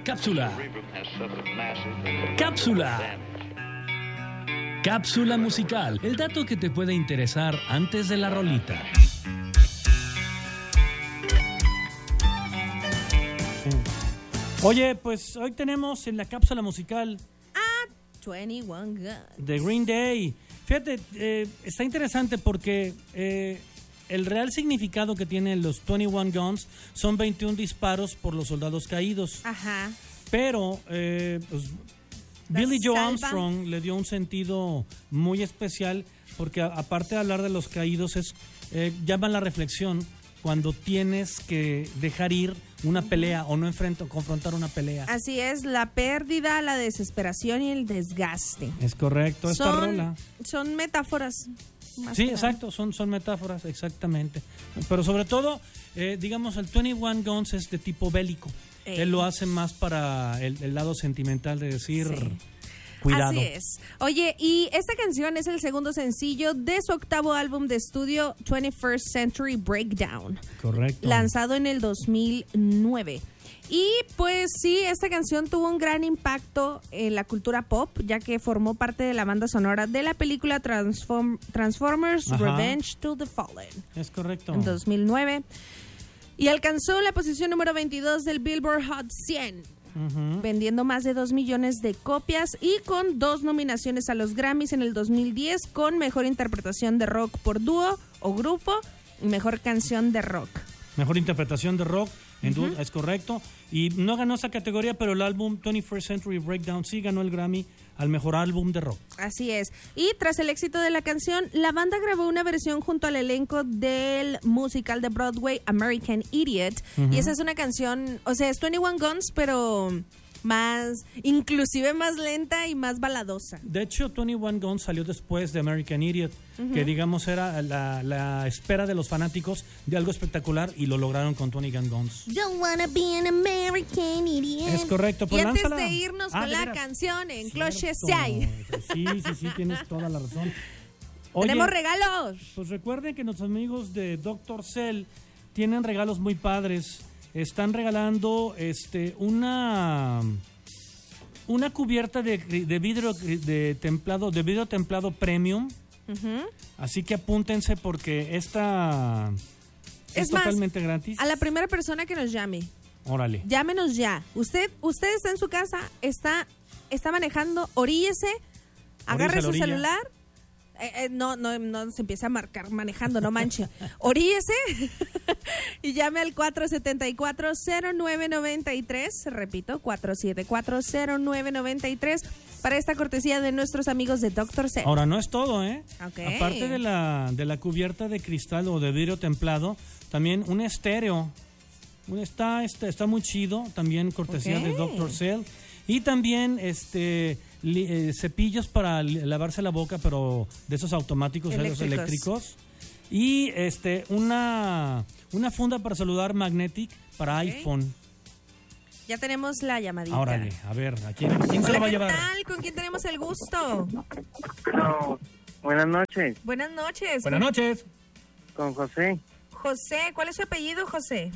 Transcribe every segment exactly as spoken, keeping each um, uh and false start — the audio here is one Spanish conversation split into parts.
Cápsula. Cápsula. Cápsula musical. El dato que te puede interesar antes de la rolita. Oye, pues hoy tenemos en la cápsula musical a veintiuno Guns de Green Day. Fíjate, eh, está interesante porque eh, el real significado que tienen los veintiuno Guns son veintiún disparos por los soldados caídos. Ajá. Pero eh, pues, Billy Joe Armstrong le dio un sentido muy especial porque a, aparte de hablar de los caídos es eh, llama la reflexión cuando tienes que dejar ir una pelea o no enfrento, confrontar una pelea. Así es, la pérdida, la desesperación y el desgaste. Es correcto, esta son, rola. Son metáforas. Sí, exacto, son, son metáforas, exactamente. Pero sobre todo, eh, digamos, el veintiuno Guns es de tipo bélico. Eh. Él lo hace más para el, el lado sentimental de decir... Sí. Cuidado. Así es. Oye, y esta canción es el segundo sencillo de su octavo álbum de estudio, twenty-first Century Breakdown. Correcto. Lanzado en el dos mil nueve. Y pues sí, esta canción tuvo un gran impacto en la cultura pop, ya que formó parte de la banda sonora de la película Transform- Transformers Ajá. Revenge to the Fallen. Es correcto. En dos mil nueve. Y alcanzó la posición número veintidós del Billboard Hot cien. Uh-huh. Vendiendo más de dos millones de copias y con dos nominaciones a los Grammys en el dos mil diez con Mejor Interpretación de Rock por Dúo o Grupo y Mejor Canción de Rock. Mejor Interpretación de Rock, en uh-huh. dúo, es correcto. Y no ganó esa categoría, pero el álbum twenty-first Century Breakdown sí ganó el Grammy al Mejor Álbum de Rock. Así es. Y tras el éxito de la canción, la banda grabó una versión junto al elenco del musical de Broadway American Idiot. Uh-huh. Y esa es una canción, o sea, es veintiuno Guns, pero más, inclusive más lenta y más baladosa. De hecho, veintiuno Guns salió después de American Idiot, uh-huh. que digamos era la, la espera de los fanáticos de algo espectacular y lo lograron con veintiuno Guns. Don't wanna be an American Idiot. Es correcto. Pues y antes lánzala. de irnos ah, con de la veras. canción en Cierto. Cloche Sai. Sí, sí, sí, tienes toda la razón. Oye, tenemos regalos. Pues recuerden que nuestros amigos de doctor Cell tienen regalos muy padres. Están regalando este una una cubierta de, de vidrio de templado de vidrio templado premium. Uh-huh. Así que apúntense porque esta es, es más, totalmente gratis. A la primera persona que nos llame. Órale. Llámenos ya. Usted usted está en su casa, está está manejando, oríllese, agarre su celular. Eh, eh, no, no, no se empiece a marcar manejando, no manche. Oríese y llame al cuatro siete cuatro, cero nueve nueve tres. Repito, cuatro siete cuatro, cero nueve nueve tres para esta cortesía de nuestros amigos de doctor C. Ahora, no es todo, ¿eh? Okay. Aparte de la, de la cubierta de cristal o de vidrio templado, también un estéreo. Un, está, está, está muy chido, también cortesía okay. de doctor Cell. Y también este li, eh, cepillos para lavarse la boca, pero de esos automáticos, esos eléctricos. Y este una una funda para saludar Magnetic para okay. iPhone. Ya tenemos la llamadita. Órale, a ver, ¿a quién, quién se la va a llevar? ¿Qué tal? ¿Con quién tenemos el gusto? No, buenas noches. Buenas noches. Buenas noches. Con José. José, ¿cuál es su apellido, José?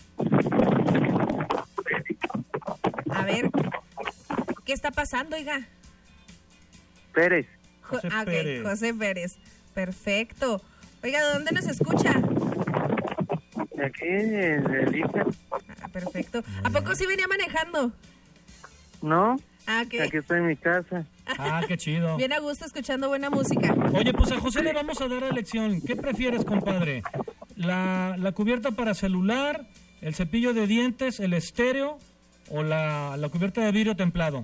A ver, ¿qué está pasando, oiga? Pérez. José ah, okay. Pérez. José Pérez. Perfecto. Oiga, ¿de dónde nos escucha? De aquí, de Lisa. Ah, perfecto. ¿A poco sí venía manejando? No. Ah, ¿qué? Aquí estoy en mi casa. Ah, qué chido. Bien a gusto escuchando buena música. Oye, pues a José le vamos a dar la elección. ¿Qué prefieres, compadre? ¿La, la cubierta para celular, el cepillo de dientes, el estéreo o la, la cubierta de vidrio templado?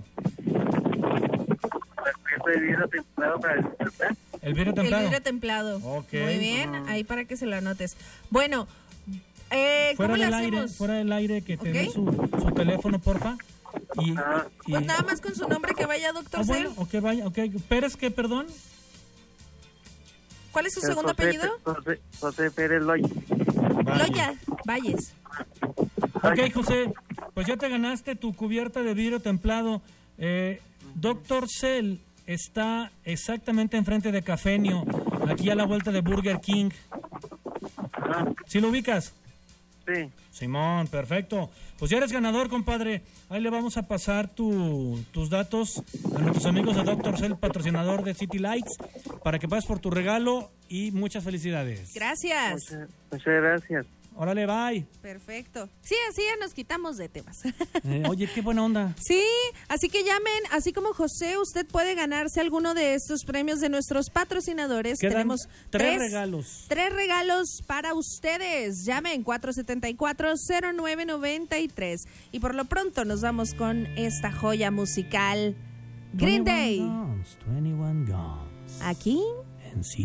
La cubierta de vidrio templado para el celular. ¿El vidrio templado? El vidrio templado. Okay. Muy bien, ahí para que se lo anotes. Bueno, eh, ¿cómo le hacemos? Aire, fuera del aire, que te okay. dé su, su teléfono, porfa. Y, ah. y, pues nada más con su nombre que vaya, doctor ah, Cell. Bueno, ok, vaya, ok. ¿Pérez qué, perdón? ¿Cuál es su José, segundo apellido? José, José Pérez Loya. Loya, Valles. Ok, José, pues ya te ganaste tu cubierta de vidrio templado. Eh, doctor Cell está exactamente enfrente de Cafenio, aquí a la vuelta de Burger King. ¿Sí lo ubicas? Sí. Simón, perfecto. Pues ya eres ganador, compadre. Ahí le vamos a pasar tu, tus datos a nuestros amigos de doctor Cell, patrocinador de City Lights, para que pases por tu regalo y muchas felicidades. Gracias. Muchas, muchas gracias. Órale, bye. Perfecto. Sí, así ya nos quitamos de temas. Eh, oye, qué buena onda. Sí, así que llamen, así como José, usted puede ganarse alguno de estos premios de nuestros patrocinadores. Quedan Tenemos tres tres regalos. Tres regalos para ustedes. Llamen cuatro siete cuatro, cero nueve nueve tres. Y por lo pronto nos vamos con esta joya musical, Green Day. veintiuno Guns, veintiuno Guns. Aquí En City